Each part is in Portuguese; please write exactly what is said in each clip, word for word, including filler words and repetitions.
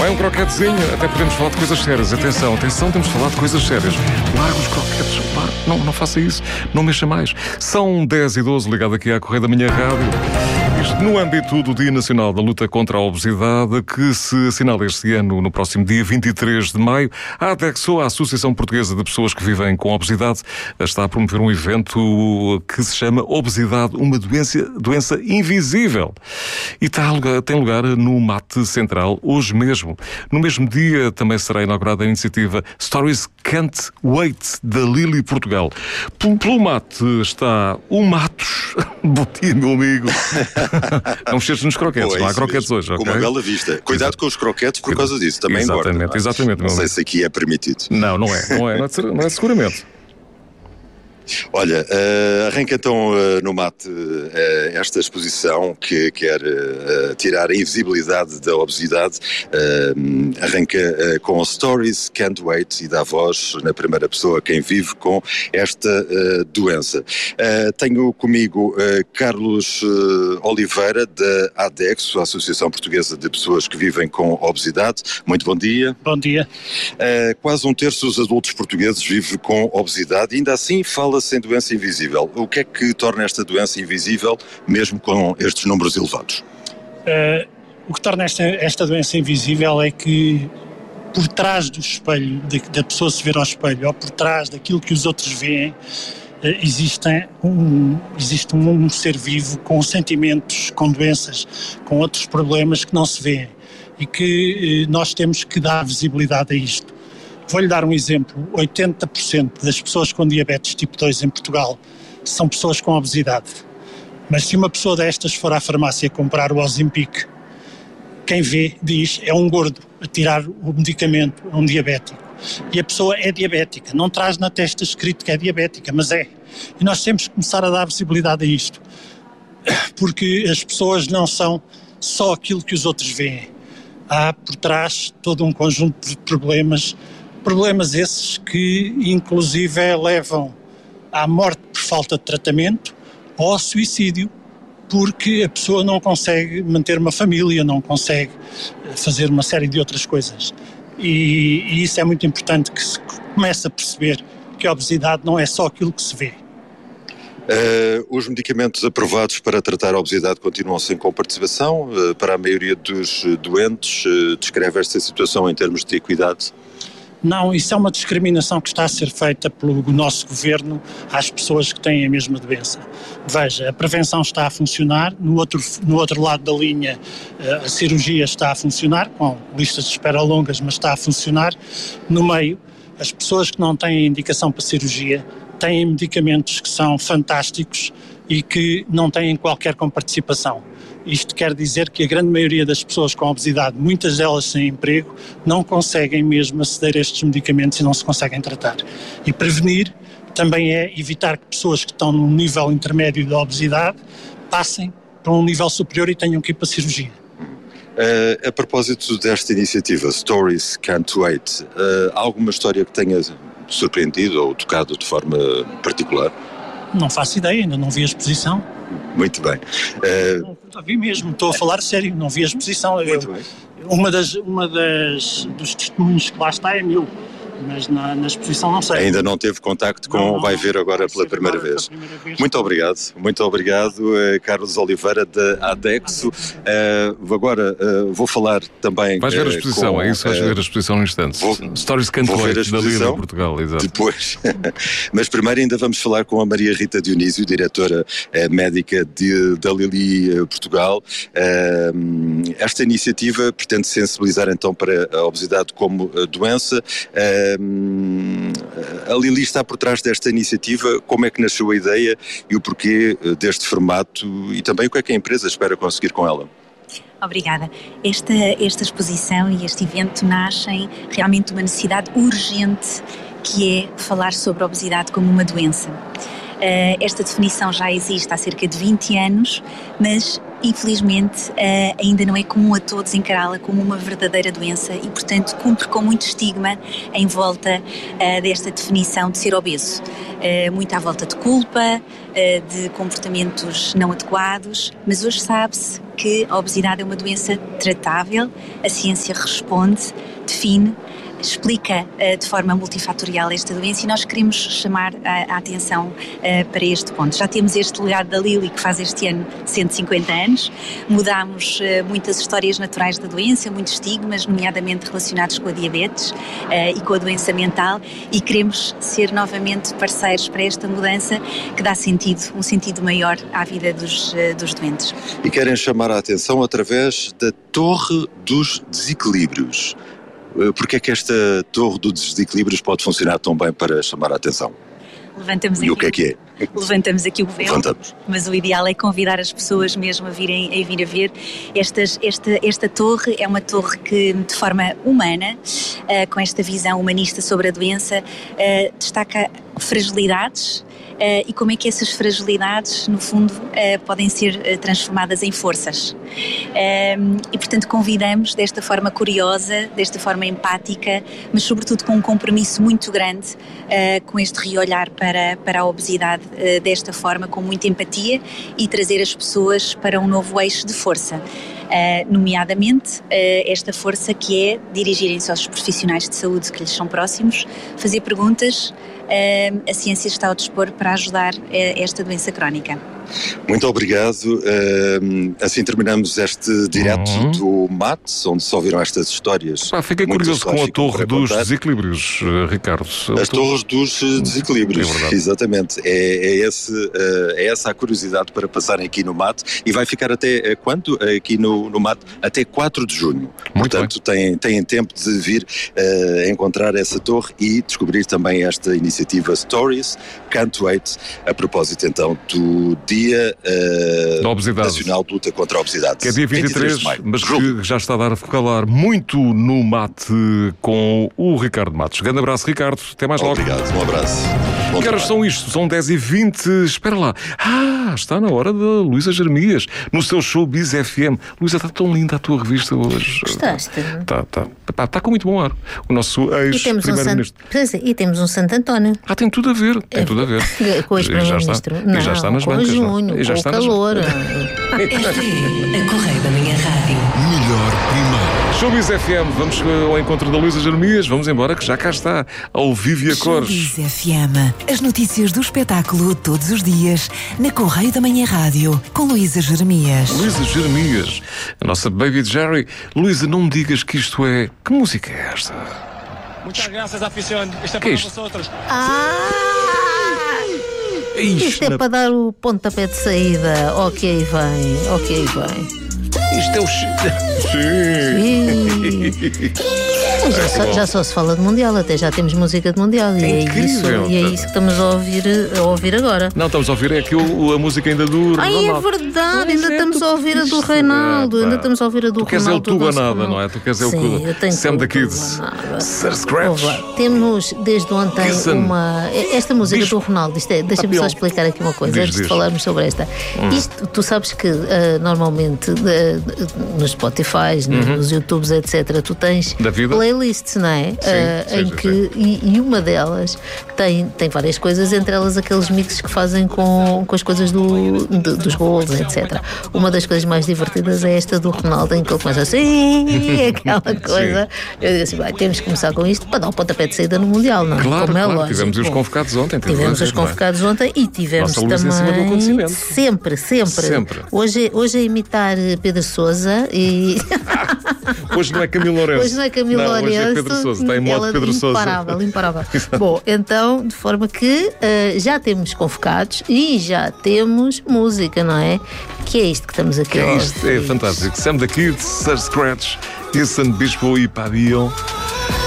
Vai um croquetezinho, até podemos falar de coisas sérias. Atenção, atenção, temos de falar de coisas sérias. Larga os croquetes, larga. Não, não faça isso, não mexa mais. São dez e doze, ligado aqui à Correia da Manhã Rádio. Isto no âmbito do Dia Nacional da Luta contra a Obesidade, que se assinala este ano, no próximo dia vinte e três de maio. A ADEXO, a Associação Portuguesa de Pessoas que Vivem com Obesidade, está a promover um evento que se chama Obesidade, uma doença, doença invisível. E está, tem lugar no Mate Central, hoje mesmo. No mesmo dia também será inaugurada a iniciativa Stories Can't Wait, da Lili Portugal. Pelo Mate está o Matos. Bom dia, meu amigo. Não mexeres nos croquetes, Pô, é não há croquetes mesmo. Hoje, ok? Com uma bela vista. Cuidado Exato. Com os croquetes por causa disso, também exatamente, engorda. Exatamente, exatamente. Não sei se aqui é permitido. Não, não é, não é, não é, não é seguramente. Olha, uh, arranca então uh, no Mate uh, esta exposição que quer uh, tirar a invisibilidade da obesidade. Uh, arranca uh, com Stories Can't Wait e dá voz na primeira pessoa a quem vive com esta uh, doença. Uh, tenho comigo uh, Carlos uh, Oliveira, da ADEXO, a Associação Portuguesa de Pessoas que Vivem com Obesidade. Muito bom dia. Bom dia. Uh, quase um terço dos adultos portugueses vive com obesidade e ainda assim fala sem doença invisível. O que é que torna esta doença invisível, mesmo com estes números elevados? Uh, o que torna esta, esta doença invisível é que por trás do espelho, de, da pessoa se ver ao espelho, ou por trás daquilo que os outros veem, uh, existem um, existe um, um ser vivo com sentimentos, com doenças, com outros problemas que não se veem e que uh, nós temos que dar visibilidade a isto. Vou-lhe dar um exemplo. oitenta por cento das pessoas com diabetes tipo dois em Portugal são pessoas com obesidade. Mas se uma pessoa destas for à farmácia comprar o Ozempic, quem vê diz é um gordo a tirar o medicamento a um diabético. E a pessoa é diabética. Não traz na testa escrito que é diabética, mas é. E nós temos que começar a dar visibilidade a isto. Porque as pessoas não são só aquilo que os outros veem. Há por trás todo um conjunto de problemas. Problemas esses que, inclusive, levam à morte por falta de tratamento ou ao suicídio, porque a pessoa não consegue manter uma família, não consegue fazer uma série de outras coisas. E, e isso é muito importante, que se comece a perceber que a obesidade não é só aquilo que se vê. Uh, os medicamentos aprovados para tratar a obesidade continuam sem comparticipação uh, para a maioria dos doentes. Uh, descreve esta situação em termos de equidade? Não, isso é uma discriminação que está a ser feita pelo nosso governo às pessoas que têm a mesma doença. Veja, a prevenção está a funcionar, no outro, no outro lado da linha a cirurgia está a funcionar, com listas de espera longas, mas está a funcionar. No meio, as pessoas que não têm indicação para cirurgia têm medicamentos que são fantásticos e que não têm qualquer comparticipação. Isto quer dizer que a grande maioria das pessoas com obesidade, muitas delas sem emprego, não conseguem mesmo aceder a estes medicamentos e não se conseguem tratar. E prevenir também é evitar que pessoas que estão num nível intermédio de obesidade passem para um nível superior e tenham que ir para a cirurgia. Uh, a propósito desta iniciativa, Stories Can't Wait, uh, há alguma história que tenha surpreendido ou tocado de forma particular? Não faço ideia, ainda não vi a exposição. Muito bem. Uh... Não vi mesmo, estou a falar sério, não vi a exposição. Muito Eu, bem. Uma, das, uma das, dos testemunhos que lá está é meu, mas na, na exposição não sei. Ainda não teve contacto com, não, não, vai ver agora pela primeira, agora vez. pela primeira vez. Muito obrigado, muito obrigado, uh, Carlos Oliveira, da ADEXO. Uh, agora uh, vou falar também... Vais ver a exposição, com, é isso? Vais ver a exposição num instante. Vou, Stories Can't Wait, da Lili Portugal, exato. Depois. Mas primeiro ainda vamos falar com a Maria Rita Dionísio, diretora uh, médica de, da Lili uh, Portugal. Uh, esta iniciativa pretende sensibilizar então para a obesidade como uh, doença. Uh, A Lili está por trás desta iniciativa. Como é que nasceu a ideia e o porquê deste formato e também o que é que a empresa espera conseguir com ela? Obrigada. Esta, esta exposição e este evento nascem realmente de uma necessidade urgente, que é falar sobre a obesidade como uma doença. Esta definição já existe há cerca de vinte anos, mas infelizmente ainda não é comum a todos encará-la como uma verdadeira doença e, portanto, cumpre com muito estigma em volta desta definição de ser obeso. Muito à volta de culpa, de comportamentos não adequados, mas hoje sabe-se que a obesidade é uma doença tratável, a ciência responde, define, explica uh, de forma multifatorial esta doença e nós queremos chamar a, a atenção uh, para este ponto. Já temos este legado da Lili, que faz este ano cento e cinquenta anos, mudámos uh, muitas histórias naturais da doença, muitos estigmas, nomeadamente relacionados com a diabetes uh, e com a doença mental, e queremos ser novamente parceiros para esta mudança que dá sentido, um sentido maior à vida dos, uh, dos doentes. E querem chamar a atenção através da Torre dos Desequilíbrios. Porque é que esta torre dos desequilíbrios pode funcionar tão bem para chamar a atenção? Levantamos e aqui, o que é que é? Levantamos aqui o véu, Levantamos. Mas o ideal é convidar as pessoas mesmo a virem a vir a ver. Estas, esta, esta torre é uma torre que, de forma humana, uh, com esta visão humanista sobre a doença, uh, destaca fragilidades, Uh, e como é que essas fragilidades, no fundo, uh, podem ser uh, transformadas em forças. Uh, e, portanto, convidamos desta forma curiosa, desta forma empática, mas sobretudo com um compromisso muito grande uh, com este reolhar para, para a obesidade uh, desta forma, com muita empatia e trazer as pessoas para um novo eixo de força. Uh, nomeadamente uh, esta força que é dirigirem-se aos profissionais de saúde que lhes são próximos, fazer perguntas. Uh, a ciência está ao dispor para ajudar uh, esta doença crónica. Muito obrigado. Uh, assim terminamos este direto uhum. do M A T, onde se ouviram estas histórias. Pá, fiquei curioso com a Torre dos Desequilíbrios, Ricardo. As Torres dos Desequilíbrios, é exatamente. É, é, esse, uh, é essa a curiosidade para passarem aqui no M A T e vai ficar até uh, quando? Uh, aqui no, no M A T? Até quatro de junho. Muito Portanto, têm, têm tempo de vir uh, encontrar essa torre e descobrir também esta iniciativa Stories. Can't wait. A propósito então do Dia uh, Nacional de Luta contra a Obesidade. Que é dia vinte e três, vinte e três de maio. Mas que já está a dar a falar muito no mate com o Ricardo Matos. Grande abraço, Ricardo. Até mais logo. Obrigado, um abraço. Bom que horas são isto? São dez e vinte. Espera lá. Ah, está na hora da Luísa Jeremias, no seu Showbiz F M. Luísa, está tão linda a tua revista hoje. Gostaste? Está, está. Está, está com muito bom ar. O nosso ex-primeiro-ministro. Um San... E temos um Santo António. Ah, tem tudo a ver. Tem é, tudo a ver. Com o ex-primeiro-ministro. E já está nas com bancas. Junho, e já com está o calor. Nas... Esta é a Correia da Manhã Rádio. Melhor primeiro. Showbiz F M. Vamos ao encontro da Luísa Jeremias. Vamos embora que já cá está. Ao vivo e a cores. Showbiz F M. As notícias do espetáculo todos os dias na Correia da Manhã Rádio com Luísa Jeremias. Luísa Jeremias, a nossa Baby Jerry. Luísa, não me digas que isto é... Que música é esta? Muitas graças, afición. Isto é que para isto? vosotros. Ah! Isto, Isto é na... para dar o pontapé de saída. Ok, vem. Ok, vem. Isto é o... Sim. Sim. Já só, já só se fala de Mundial, até já temos música de Mundial. É e, é incrível, isso, e é isso que estamos a ouvir, a ouvir agora. Não, estamos a ouvir é que o, a música ainda do Ai, Ronaldo. é verdade, Pois ainda é, estamos tu a ouvir a do isto, Reinaldo, é, ainda estamos a ouvir a do tu queres Ronaldo. é o tudo ou nada, não é? Tu queres é o Sim, tudo. eu tenho Sam the tudo Kids. ou nada. Sir Scratch. Temos desde ontem Kissing. uma. Esta música Bispo. do Ronaldo, isto é, deixa-me só Papião. explicar aqui uma coisa Diz, antes diz. de falarmos sobre esta. Hum. Isto, tu sabes que uh, normalmente uh, nos Spotify, Uhum. nos YouTubes, etcétera, tu tens Da vida? playlists, não é? Sim, Uh, sim, em sim, que, e, e uma delas tem, tem várias coisas, entre elas aqueles mixes que fazem com, com as coisas do, de, dos gols, etcétera. Uma das coisas mais divertidas é esta do Ronaldo, em que ele começa assim, aquela coisa. Eu digo assim, vai, temos que começar com isto para dar o pontapé de saída no Mundial, não é? Claro, Como é claro. lógico. Tivemos os Bom, convocados ontem. Tivemos os convocados ontem e tivemos Nossa Luísa em cima do também acontecimento. sempre, sempre, Sempre. Hoje, hoje a imitar Pedro Sousa e Hoje não é Camilo Lourenço. hoje não é Camilo não, Lourenço. Hoje é Pedro Sousa. Está em modo Ela Pedro Sousa. imparável, imparável. Bom, então, de forma que uh, já temos convocados e já temos música, não é? Que é isto que estamos aqui Que a é ouvir. isto? É fantástico. Sam the Kids, Sir Scratch, Kissing, Bispo e Pavillon.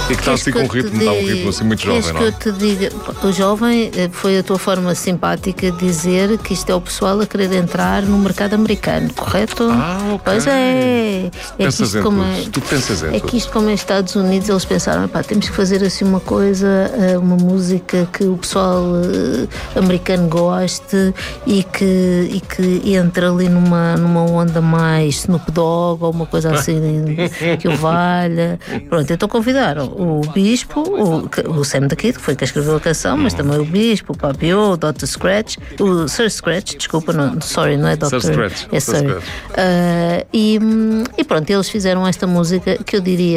E que está assim com um ritmo, dá um ritmo assim muito jovem, não é? Que eu te diga, o jovem foi a tua forma simpática de dizer que isto é o pessoal a querer entrar no mercado americano, correto? Ah, ok. Pois é. É que Pensas isto em como tudo. é, Tu pensas em é tudo. que isto como é Estados Unidos, eles pensaram, pá, temos que fazer assim uma coisa, uma música que o pessoal uh, americano goste e que, e que entre ali numa, numa onda mais Snoop Dogg ou uma coisa assim que o valha. Pronto, então convidaram o Bispo, o, o Sam da Kid, que foi quem escreveu a canção, mas também o Bispo, o Papio, o doutor Scratch, o Sir Scratch, desculpa, não, sorry, não é doutor Sir Scratch, é Sir Sir. Scratch. Uh, e, e pronto, eles fizeram esta música que eu diria